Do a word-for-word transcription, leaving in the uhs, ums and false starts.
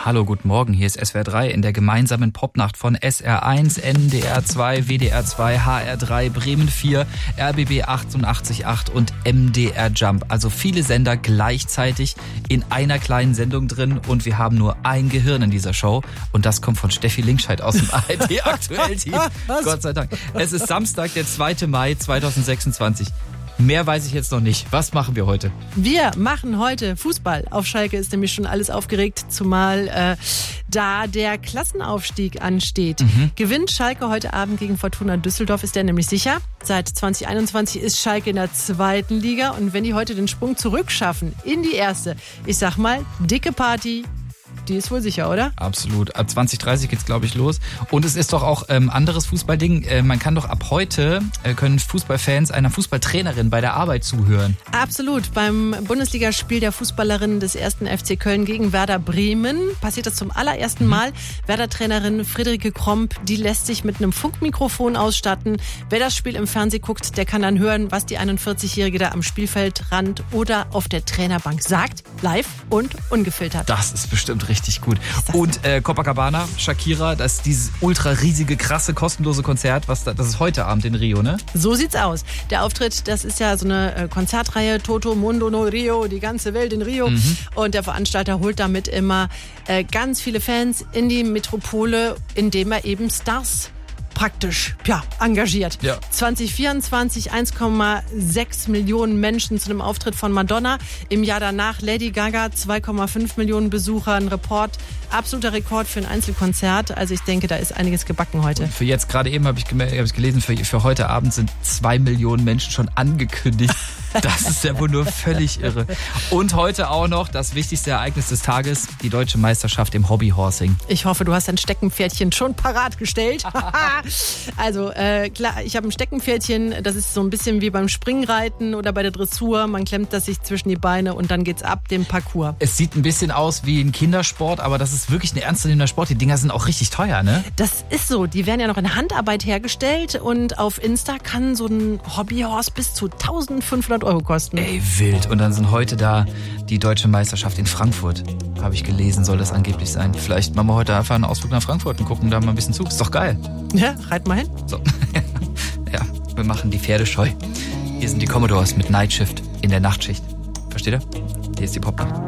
Hallo, guten Morgen, hier ist S W R drei in der gemeinsamen Popnacht von S R eins, N D R zwei, W D R zwei, H R drei, Bremen vier, R B B achtundachtzig Komma acht und M D R Jump. Also viele Sender gleichzeitig in einer kleinen Sendung drin und wir haben nur ein Gehirn in dieser Show und das kommt von Steffi Linkscheid aus dem A R D-Aktuell-Team. Gott sei Dank. Es ist Samstag, der zweite Mai zweitausendsechsundzwanzig. Mehr weiß ich jetzt noch nicht. Was machen wir heute? Wir machen heute Fußball. Auf Schalke ist nämlich schon alles aufgeregt, zumal äh, da der Klassenaufstieg ansteht. Mhm. Gewinnt Schalke heute Abend gegen Fortuna Düsseldorf, ist der nämlich sicher. Seit zwanzig einundzwanzig ist Schalke in der zweiten Liga und wenn die heute den Sprung zurückschaffen in die erste, ich sag mal, dicke Party. Die ist wohl sicher, oder? Absolut. Ab zwanzig dreißig geht's, glaube ich, los. Und es ist doch auch ähm, anderes Fußballding. Äh, man kann doch ab heute, äh, können Fußballfans einer Fußballtrainerin bei der Arbeit zuhören. Absolut. Beim Bundesligaspiel der Fußballerinnen des ersten F C Köln gegen Werder Bremen passiert das zum allerersten mhm. Mal. Werder-Trainerin Friederike Kromp, die lässt sich mit einem Funkmikrofon ausstatten. Wer das Spiel im Fernsehen guckt, der kann dann hören, was die einundvierzigjährige da am Spielfeldrand oder auf der Trainerbank sagt. Live und ungefiltert. Das ist bestimmt richtig gut. Und äh, Copacabana, Shakira, das ist dieses ultra riesige, krasse, kostenlose Konzert, was da, das ist heute Abend in Rio, ne? So sieht's aus. Der Auftritt, das ist ja so eine äh, Konzertreihe, Toto Mundo no Rio, die ganze Welt in Rio. Mhm. Und der Veranstalter holt damit immer äh, ganz viele Fans in die Metropole, indem er eben Stars praktisch ja, engagiert. Ja. zwanzig vierundzwanzig eins Komma sechs Millionen Menschen zu einem Auftritt von Madonna. Im Jahr danach Lady Gaga, zwei Komma fünf Millionen Besucher, ein Report, absoluter Rekord für ein Einzelkonzert. Also ich denke, da ist einiges gebacken heute. Und für jetzt, gerade eben habe ich, hab ich gelesen, für, für heute Abend sind zwei Millionen Menschen schon angekündigt. Das ist ja wohl nur völlig irre. Und heute auch noch das wichtigste Ereignis des Tages, die deutsche Meisterschaft im Hobbyhorsing. Ich hoffe, du hast dein Steckenpferdchen schon parat gestellt. Also äh, klar, ich habe ein Steckenpferdchen, das ist so ein bisschen wie beim Springreiten oder bei der Dressur. Man klemmt das sich zwischen die Beine und dann geht's ab dem Parcours. Es sieht ein bisschen aus wie ein Kindersport, aber das ist wirklich ein ernstzunehmender Sport. Die Dinger sind auch richtig teuer, ne? Das ist so. Die werden ja noch in Handarbeit hergestellt und auf Insta kann so ein Hobbyhorse bis zu eintausendfünfhundert Euro kosten. Ey, wild. Und dann sind heute da die deutsche Meisterschaft in Frankfurt. Habe ich gelesen, soll das angeblich sein. Vielleicht machen wir heute einfach einen Ausflug nach Frankfurt und gucken da mal ein bisschen zu. Ist doch geil. Ja, reit mal hin. So. Ja, wir machen die Pferde scheu. Hier sind die Commodores mit Night Shift in der Nachtschicht. Versteht ihr? Hier ist die Popnacht.